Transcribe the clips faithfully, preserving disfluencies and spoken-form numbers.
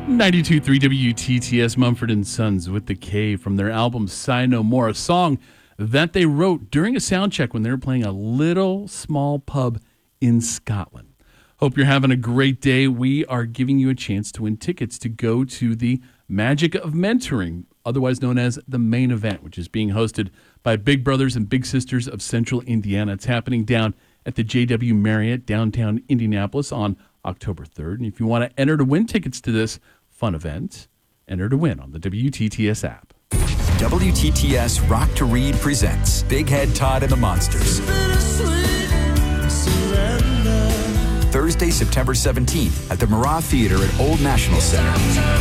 ninety-two point three W T T S, Mumford and Sons with the K from their album Sigh No More, a song that they wrote during a sound check when they were playing a little small pub in Scotland. Hope you're having a great day. We are giving you a chance to win tickets to go to the Magic of Mentoring, otherwise known as the Main Event, which is being hosted by Big Brothers and Big Sisters of Central Indiana. It's happening down at the J W Marriott, downtown Indianapolis on October third. And if you want to enter to win tickets to this fun event, enter to win on the W T T S app. W T T S Rock to Read presents Big Head Todd and the Monsters. Thursday, September seventeenth at the Marat Theater at Old National Center.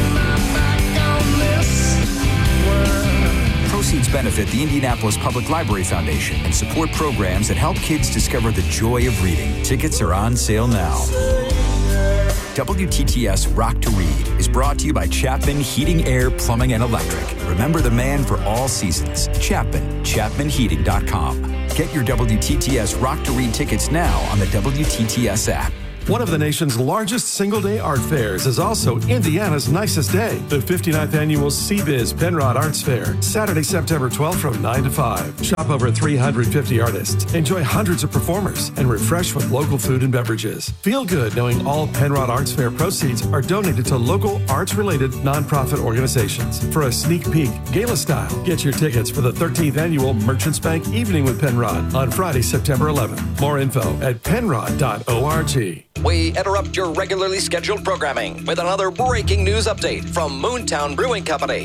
Proceeds benefit the Indianapolis Public Library Foundation and support programs that help kids discover the joy of reading. Tickets are on sale now. W T T S Rock to Read is brought to you by Chapman Heating, Air, Plumbing, and Electric. Remember the man for all seasons. Chapman, Chapman Heating dot com. Get your W T T S Rock to Read tickets now on the W T T S app. One of the nation's largest single-day art fairs is also Indiana's nicest day. The fifty-ninth Annual C B I Z Penrod Arts Fair, Saturday, September twelfth from nine to five. Shop over three hundred fifty artists, enjoy hundreds of performers, and refresh with local food and beverages. Feel good knowing all Penrod Arts Fair proceeds are donated to local arts-related nonprofit organizations. For a sneak peek, gala style, get your tickets for the thirteenth Annual Merchants Bank Evening with Penrod on Friday, September eleventh. More info at penrod dot org. We interrupt your regularly scheduled programming with another breaking news update from Moontown Brewing Company.